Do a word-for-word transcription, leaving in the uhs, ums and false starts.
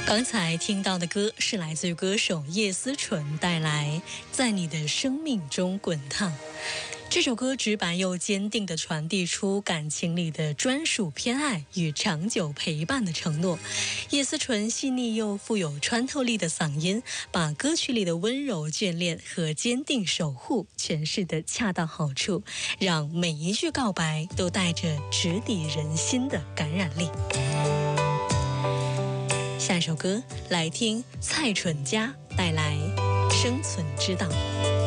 刚才听到的歌是来自于歌手叶思纯带来《在你的生命中滚烫》。这首歌直白又坚定地传递出感情里的专属偏爱与长久陪伴的承诺。叶思纯细腻又富有穿透力的嗓音，把歌曲里的温柔眷恋和坚定守护诠释得恰到好处，让每一句告白都带着直抵人心的感染力。下一首歌来听蔡淳佳带来《生存之道》。